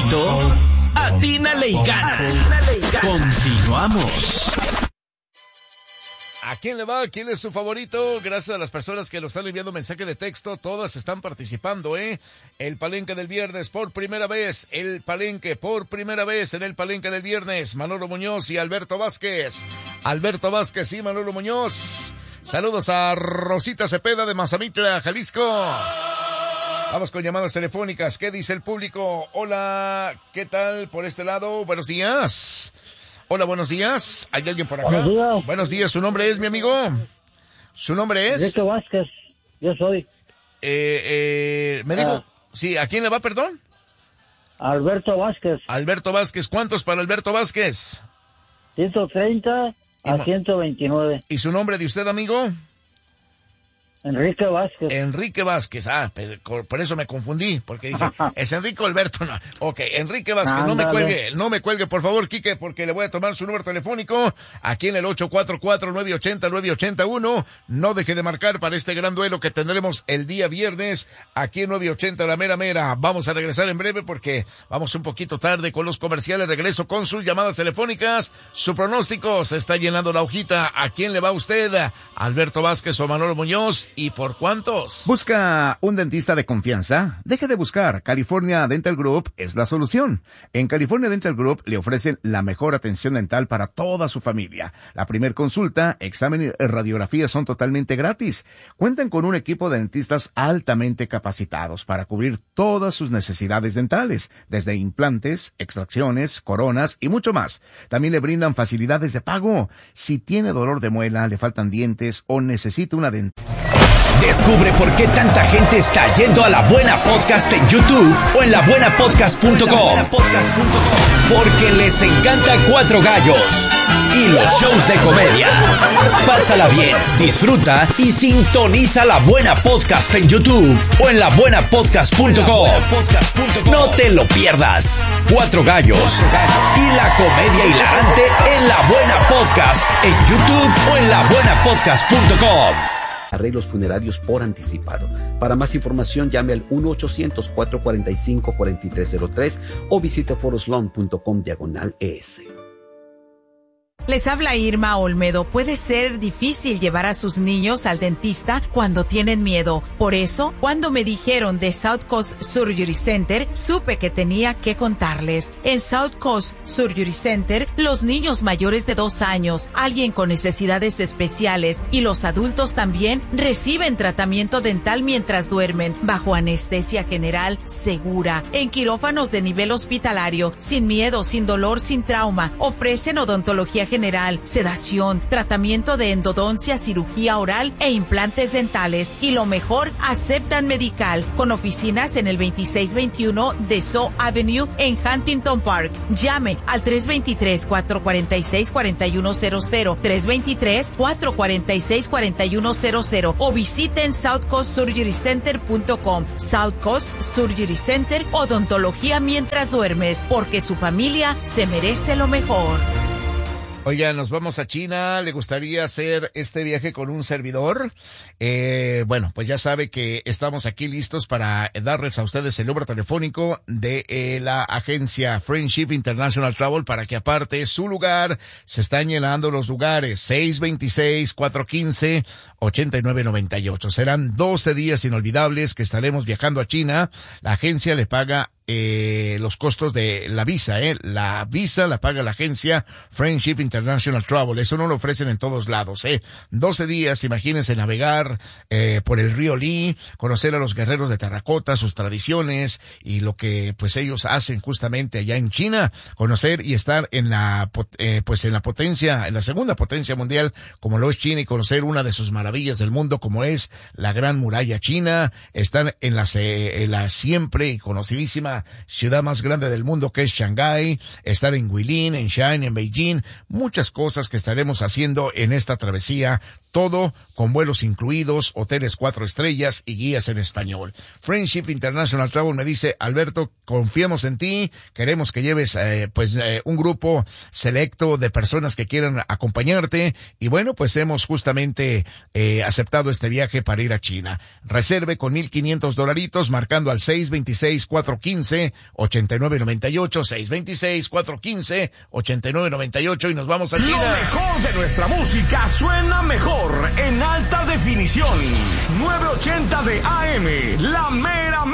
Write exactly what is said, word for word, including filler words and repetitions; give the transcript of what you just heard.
favorito? Atínale y gana. Continuamos. ¿A quién le va? ¿Quién es su favorito? Gracias a las personas que nos están enviando mensaje de texto, todas están participando, ¿eh? El palenque del viernes por primera vez, el palenque por primera vez en el palenque del viernes, Manolo Muñoz y Alberto Vázquez. Alberto Vázquez y Manolo Muñoz. Saludos a Rosita Cepeda de Mazamitla, Jalisco. Vamos con llamadas telefónicas. ¿Qué dice el público? Hola, ¿qué tal por este lado? Buenos días. Hola, buenos días. ¿Hay alguien por acá? Buenos días. Buenos días. ¿Su nombre es, mi amigo? ¿Su nombre es? Enrique Vázquez. Yo soy. Eh, eh, me dijo... Ah. Sí, ¿a quién le va, perdón? Alberto Vázquez. Alberto Vázquez. ¿Cuántos para Alberto Vázquez? ciento treinta a ciento veintinueve. ¿Y su nombre de usted, amigo? Enrique Vázquez. Enrique Vázquez, ah, pero por eso me confundí, porque dije, ¿es Enrique o Alberto? No. Ok, Enrique Vázquez, Ándale. no me cuelgue, no me cuelgue, por favor, Quique, porque le voy a tomar su número telefónico aquí en el ocho cuatro cuatro, nueve ocho cero, nueve ocho uno. No deje de marcar para este gran duelo que tendremos el día viernes aquí en nueve ochenta La Mera Mera. Vamos a regresar en breve porque vamos un poquito tarde con los comerciales. Regreso con sus llamadas telefónicas. Su pronóstico, se está llenando la hojita. ¿A quién le va usted? ¿Alberto Vázquez o Manolo Muñoz? ¿Y por cuántos? ¿Busca un dentista de confianza? Deje de buscar. California Dental Group es la solución. En California Dental Group le ofrecen la mejor atención dental para toda su familia. La primer consulta, examen y radiografía son totalmente gratis. Cuentan con un equipo de dentistas altamente capacitados para cubrir todas sus necesidades dentales, desde implantes, extracciones, coronas y mucho más. También le brindan facilidades de pago. Si tiene dolor de muela, le faltan dientes o necesita una dentadura. Descubre por qué tanta gente está yendo a La Buena Podcast en YouTube o en la buena podcast punto com. Porque les encanta Cuatro Gallos y los shows de comedia. Pásala bien, disfruta y sintoniza La Buena Podcast en YouTube o en la buena podcast punto com. No te lo pierdas. Cuatro Gallos y la comedia hilarante en La Buena Podcast en YouTube o en la buena podcast punto com. Arreglos funerarios por anticipado. Para más información llame al uno ochocientos, cuatro cuatro cinco, cuatro tres cero tres o visite foroslon punto com diagonal es. Les habla Irma Olmedo. Puede ser difícil llevar a sus niños al dentista cuando tienen miedo. Por eso, cuando me dijeron de South Coast Surgery Center, supe que tenía que contarles. En South Coast Surgery Center, los niños mayores de dos años, alguien con necesidades especiales y los adultos también reciben tratamiento dental mientras duermen, bajo anestesia general segura, en quirófanos de nivel hospitalario, sin miedo, sin dolor, sin trauma. Ofrecen odontología general general, sedación, tratamiento de endodoncia, cirugía oral e implantes dentales. Y lo mejor, aceptan medical, con oficinas en el veintiséis veintiuno de Zoo Avenue en Huntington Park. Llame al tres dos tres, cuatro cuatro seis, cuatro uno cero cero, tres dos tres, cuatro cuatro seis, cuatro uno cero cero o visiten south coast surgery center punto com. South Coast Surgery Center, odontología mientras duermes, porque su familia se merece lo mejor. Oiga, nos vamos a China. ¿Le gustaría hacer este viaje con un servidor? Eh, bueno, pues ya sabe que estamos aquí listos para darles a ustedes el número telefónico de eh, la agencia Friendship International Travel para que aparte su lugar, se están llenando los lugares. seis dos seis, cuatro uno cinco, ocho nueve nueve ocho. Serán doce días inolvidables que estaremos viajando a China. La agencia le paga Eh, los costos de la visa, eh. La visa la paga la agencia Friendship International Travel. Eso no lo ofrecen en todos lados, eh. doce días, imagínense navegar, eh, por el río Li, conocer a los guerreros de terracota, sus tradiciones y lo que, pues, ellos hacen justamente allá en China. Conocer y estar en la, eh, pues, en la potencia, en la segunda potencia mundial, como lo es China, y conocer una de sus maravillas del mundo, como es la Gran Muralla China. Están en la, en la siempre y conocidísima ciudad más grande del mundo, que es Shanghái, estar en Guilin, en Xi'an, en Beijing, muchas cosas que estaremos haciendo en esta travesía todo con vuelos incluidos, hoteles cuatro estrellas y guías en español. Friendship International Travel me dice, Alberto, confiamos en ti, queremos que lleves eh, pues eh, un grupo selecto de personas que quieran acompañarte y bueno, pues hemos justamente eh, aceptado este viaje para ir a China. Reserve con mil quinientos dolaritos marcando al seis dos seis, cuatro uno cinco, ocho nueve nueve ocho, seis dos seis, cuatro uno cinco, ocho nueve nueve ocho y nos vamos a China. Lo mejor de nuestra música suena mejor en alta definición. nueve ochenta de A M, la mera